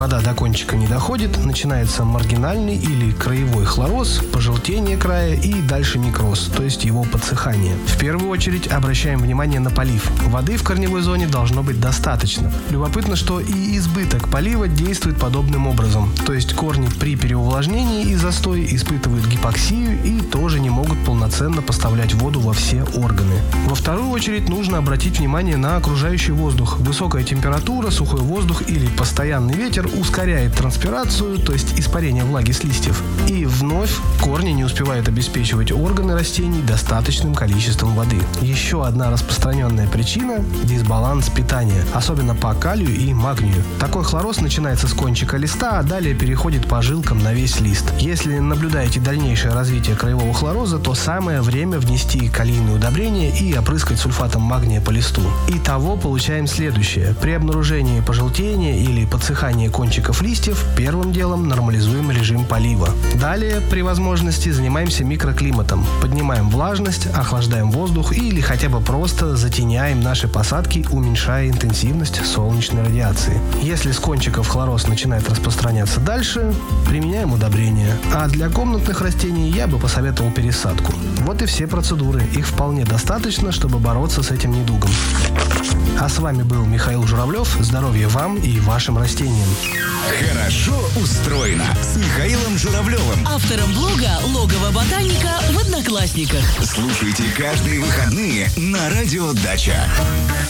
вода до кончика не доходит, начинается маргинальный или краевой хлороз, пожелтение края и дальше некроз, то есть его подсыхание. В первую очередь обращаем внимание на полив. Воды в корневой зоне должно быть достаточно. Любопытно, что и избыток полива действует подобным образом, то есть корни при переувлажнении и застое испытывают гипоксию и тоже не могут полноценно поставлять воду во все органы. Во вторую очередь нужно обратить внимание на окружающий воздух. Высокая температура, сухой воздух или постоянный ветер ускоряет транспирацию, то есть испарение влаги с листьев. И вновь корни не успевают обеспечивать органы растений достаточным количеством воды. Еще одна распространенная причина – дисбаланс питания, особенно по калию и магнию. Такой хлороз начинается с кончика листа, а далее переходит по жилкам на весь лист. Если наблюдаете дальнейшее развитие краевого хлороза, то самое время внести калийные удобрения и опрыскать сульфатом магния по листу. Итого получаем следующее. При обнаружении пожелтения или подсыхания кончиков листьев первым делом нормализуем режим полива. Далее, при возможности, занимаемся микроклиматом. Поднимаем влажность, охлаждаем воздух или хотя бы просто затеняем наши посадки, уменьшая интенсивность солнечной радиации. Если с кончиков хлороз начинает распространяться дальше, применяем удобрения. А для комнатных растений я бы посоветовал пересадку. Вот и все процедуры. Их вполне достаточно, чтобы бороться с этим недугом. А с вами был Михаил Журавлев. Здоровья вам и вашим растениям. Хорошо устроено с Михаилом Журавлевым, автором блога «Логово ботаника» в Одноклассниках. Слушайте каждые выходные на Радио Дача.